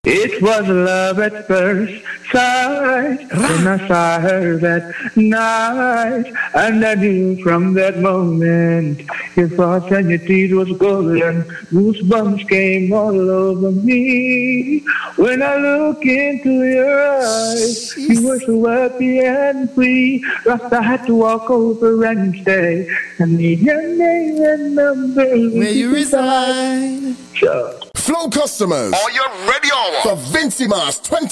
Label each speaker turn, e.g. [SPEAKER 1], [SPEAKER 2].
[SPEAKER 1] It was love at first sight when I saw her that night, and I knew from that moment your thoughts and your teeth was golden. Goosebumps came all over me when I look into your eyes. You were so happy and free. Rasta had to walk over and say, I need your name and number.
[SPEAKER 2] Where you reside.
[SPEAKER 1] Sure.
[SPEAKER 3] Flow customers,
[SPEAKER 4] are you ready?
[SPEAKER 3] For Vincy Mars 20